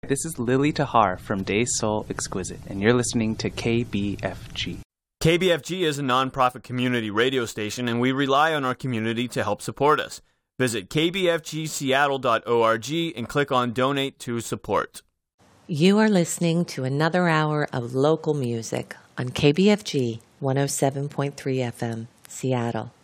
this is Lily Tahar from Day Soul Exquisite, and you're listening to KBFG. KBFG is a nonprofit community radio station, and we rely on our community to help support us. Visit kbfgseattle.org and click on Donate to Support. You are listening to another hour of local music on KBFG 107.3 FM, Seattle.